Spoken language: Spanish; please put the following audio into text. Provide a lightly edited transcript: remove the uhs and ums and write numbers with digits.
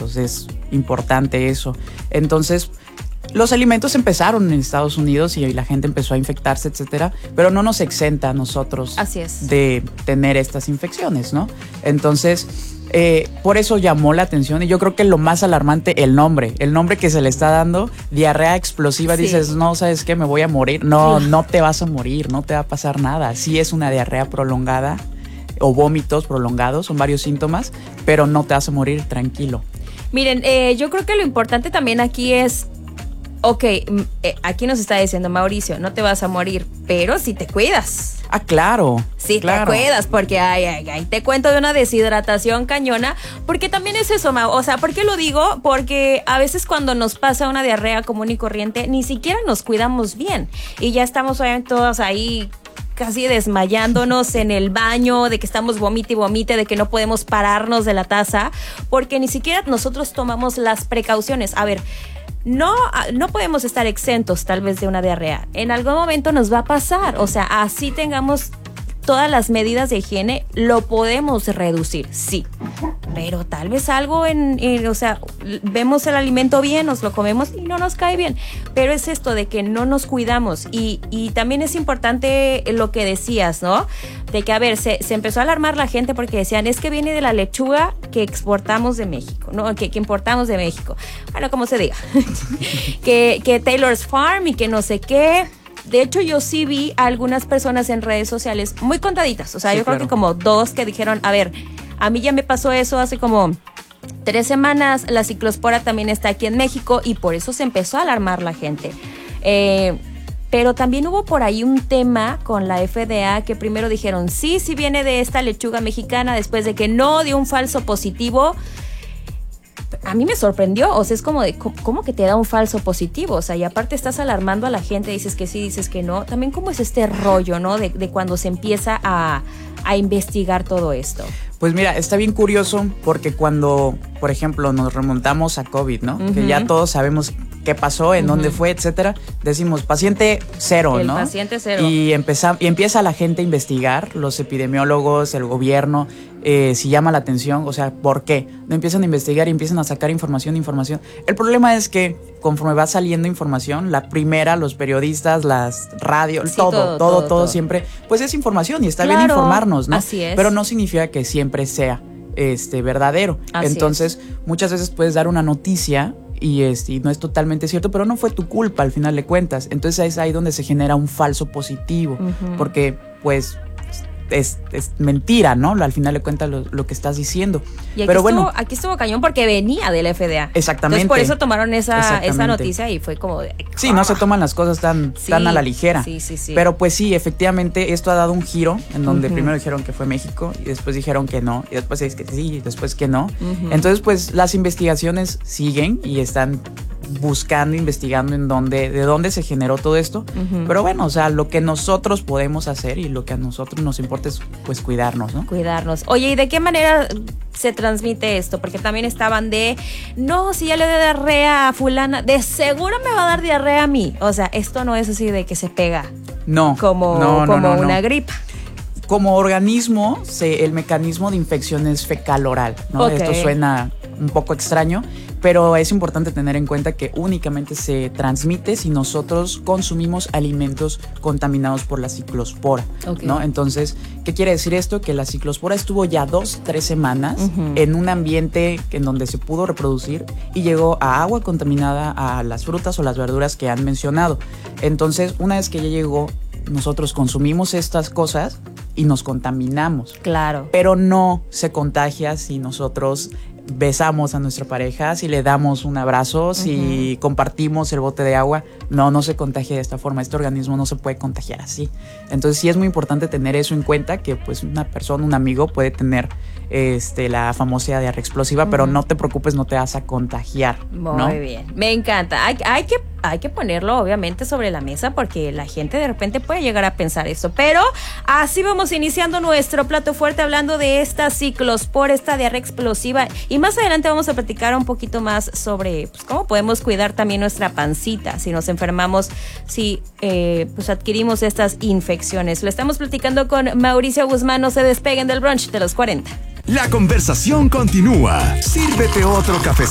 alimentos. Es importante eso. Entonces, los alimentos empezaron en Estados Unidos y la gente empezó a infectarse, etcétera, pero no nos exenta a nosotros de tener estas infecciones, ¿no? Entonces, por eso llamó la atención, y yo creo que lo más alarmante, el nombre que se le está dando, diarrea explosiva. Dices, no, ¿sabes qué? Me voy a morir. No, no te vas a morir, no te va a pasar nada. Sí es una diarrea prolongada o vómitos prolongados, son varios síntomas, pero no te vas a morir, tranquilo. Miren, yo creo que lo importante también aquí es, aquí nos está diciendo Mauricio, no te vas a morir, pero si te cuidas. Ah, claro. Sí, claro. Te cuidas, porque te cuento de una deshidratación cañona, porque también es eso, Mau. O sea, ¿por qué lo digo? Porque a veces cuando nos pasa una diarrea común y corriente, ni siquiera nos cuidamos bien. Y ya estamos obviamente todos ahí casi desmayándonos en el baño, de que estamos vomite y vomite, de que no podemos pararnos de la taza, porque ni siquiera nosotros tomamos las precauciones. A ver, no podemos estar exentos tal vez de una diarrea. En algún momento nos va a pasar. O sea, así tengamos todas las medidas de higiene, lo podemos reducir, sí. Pero tal vez algo o sea, vemos el alimento bien, nos lo comemos y no nos cae bien. Pero es esto de que no nos cuidamos. Y también es importante lo que decías, ¿no? De que, a ver, se empezó a alarmar la gente porque decían, es que viene de la lechuga que exportamos de México, ¿no? Que importamos de México. Bueno, como se diga. que Taylor's Farm y que no sé qué. De hecho, yo sí vi a algunas personas en redes sociales muy contaditas. O sea, yo creo que como 2 que dijeron, a ver, a mí ya me pasó eso hace como 3 semanas. La ciclospora también está aquí en México y por eso se empezó a alarmar la gente. Pero también hubo por ahí un tema con la FDA que primero dijeron, sí viene de esta lechuga mexicana, después de que no dio un falso positivo. A mí me sorprendió, o sea, es como de, ¿cómo que te da un falso positivo? O sea, y aparte estás alarmando a la gente, dices que sí, dices que no. También cómo es este rollo, ¿no? De cuando se empieza a investigar todo esto. Pues mira, está bien curioso porque cuando, por ejemplo, nos remontamos a COVID, ¿no? Uh-huh. Que ya todos sabemos qué pasó, en dónde fue, etcétera. Decimos, paciente cero, ¿no? El paciente cero. Y empieza la gente a investigar, los epidemiólogos, el gobierno, si llama la atención, o sea, ¿por qué? No empiezan a investigar y empiezan a sacar información. El problema es que conforme va saliendo información, la primera, los periodistas, las radios, sí, todo siempre, pues es información y está bien informarnos, ¿no? Así es. Pero no significa que siempre sea verdadero. Así Entonces, muchas veces puedes dar una noticia y no es totalmente cierto, pero no fue tu culpa al final de cuentas. Entonces es ahí donde se genera un falso positivo, porque pues es mentira, ¿no? Al final de cuentas lo que estás diciendo. Y aquí, pero aquí estuvo cañón porque venía de la FDA. Exactamente. Entonces por eso tomaron esa noticia y fue como de... Sí, no se toman las cosas tan a la ligera. Sí. Pero pues sí, efectivamente esto ha dado un giro en donde primero dijeron que fue México y después dijeron que no y después es que sí y después que no. Entonces pues las investigaciones siguen y están buscando, investigando de dónde se generó todo esto. Pero bueno, o sea, lo que nosotros podemos hacer y lo que a nosotros nos importa es pues cuidarnos, ¿no? Cuidarnos. Oye, ¿y de qué manera se transmite esto? Porque también estaban no, si ya le doy diarrea a fulana, de seguro me va a dar diarrea a mí. O sea, esto no es así de que se pega. No. Como una gripa. Como organismo, el mecanismo de infección es fecal-oral, ¿no? Okay. Esto suena un poco extraño, pero es importante tener en cuenta que únicamente se transmite si nosotros consumimos alimentos contaminados por la ciclospora, ¿no? Entonces, ¿qué quiere decir esto? Que la ciclospora estuvo ya 2-3 semanas en un ambiente en donde se pudo reproducir y llegó a agua contaminada a las frutas o las verduras que han mencionado. Entonces, una vez que ya llegó, nosotros consumimos estas cosas y nos contaminamos. Claro. Pero no se contagia si nosotros besamos a nuestra pareja, si le damos un abrazo, si compartimos el bote de agua. No se contagia de esta forma. Este organismo no se puede contagiar así. Entonces sí es muy importante tener eso en cuenta, que pues una persona, un amigo puede tener la famosa diarrea explosiva, pero no te preocupes, no te vas a contagiar, ¿no? Muy bien, me encanta. Hay que ponerlo obviamente sobre la mesa porque la gente de repente puede llegar a pensar esto, pero así vamos iniciando nuestro plato fuerte hablando de esta ciclospora, esta diarrea explosiva, y más adelante vamos a platicar un poquito más sobre pues, cómo podemos cuidar también nuestra pancita si nos enfermamos, si pues adquirimos estas infecciones. Lo estamos platicando con Mauricio Guzmán. No se despeguen del brunch de los 40. La conversación continúa. Sírvete otro café.